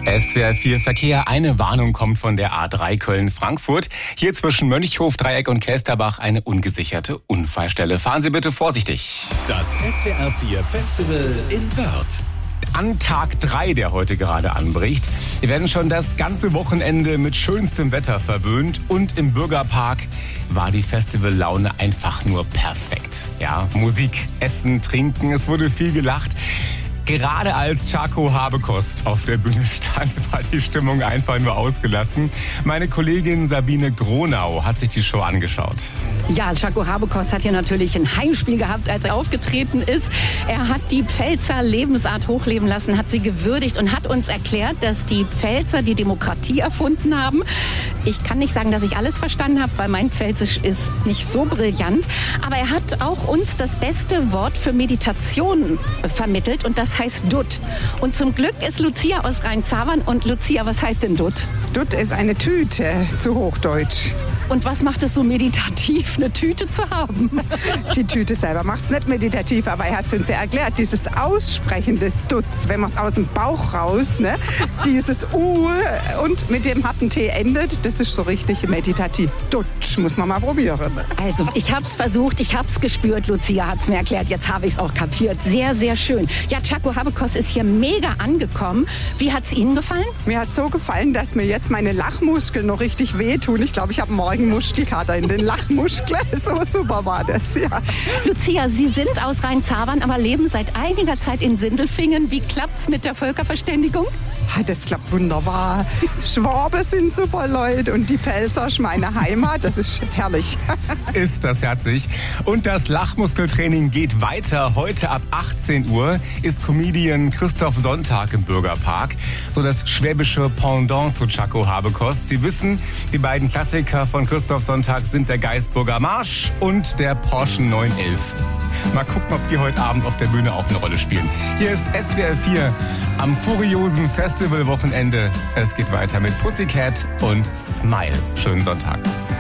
SWR 4 Verkehr. Eine Warnung kommt von der A3 Köln-Frankfurt. Hier zwischen Mönchhof, Dreieck und Kelsterbach eine ungesicherte Unfallstelle. Fahren Sie bitte vorsichtig. Das SWR 4 Festival in Wörth. An Tag 3, der heute gerade anbricht. Wir werden schon das ganze Wochenende mit schönstem Wetter verwöhnt. Und im Bürgerpark war die Festivallaune einfach nur perfekt. Ja, Musik, Essen, Trinken, es wurde viel gelacht. Gerade als Tschako Habekost auf der Bühne stand, war die Stimmung einfach nur ausgelassen. Meine Kollegin Sabine Gronau hat sich die Show angeschaut. Ja, Tschako Habekost hat hier natürlich ein Heimspiel gehabt, als er aufgetreten ist. Er hat die Pfälzer Lebensart hochleben lassen, hat sie gewürdigt und hat uns erklärt, dass die Pfälzer die Demokratie erfunden haben. Ich kann nicht sagen, dass ich alles verstanden habe, weil mein Pfälzisch ist nicht so brillant. Aber er hat auch uns das beste Wort für Meditation vermittelt und das heißt Dutt. Und zum Glück ist Lucia aus Rhein-Zabern. Und Lucia, was heißt denn Dutt? Dutt ist eine Tüte, zu Hochdeutsch. Und was macht es so meditativ, eine Tüte zu haben? Die Tüte selber macht es nicht meditativ, aber er hat es uns ja erklärt, dieses Aussprechen des Dutts, wenn man es aus dem Bauch raus, ne, dieses U und mit dem harten T endet, das ist so richtig meditativ. Dutsch, muss man mal probieren. Also, ich habe es versucht, ich habe es gespürt, Lucia hat es mir erklärt, jetzt habe ich es auch kapiert. Sehr, sehr schön. Ja, Tschako Habekost ist hier mega angekommen. Wie hat es Ihnen gefallen? Mir hat so gefallen, dass mir jetzt meine Lachmuskeln noch richtig wehtun. Ich glaube, ich habe morgen Muskelkater in den Lachmuskeln. So super war das, ja. Lucia, Sie sind aus Rhein-Zabern, aber leben seit einiger Zeit in Sindelfingen. Wie klappt's mit der Völkerverständigung? Das klappt wunderbar. Schwaben sind super Leute und die Pfälzer ist meine Heimat. Das ist herrlich. Ist das herzig. Und das Lachmuskeltraining geht weiter. Heute ab 18 Uhr ist Comedian Christoph Sonntag im Bürgerpark. So das schwäbische Pendant zu Tschako Habekost. Sie wissen, die beiden Klassiker von Christoph Sonntag sind der Geisburger Marsch und der Porsche 911. Mal gucken, ob die heute Abend auf der Bühne auch eine Rolle spielen. Hier ist SWR 4 am furiosen Festivalwochenende. Es geht weiter mit Pussycat und Smile. Schönen Sonntag.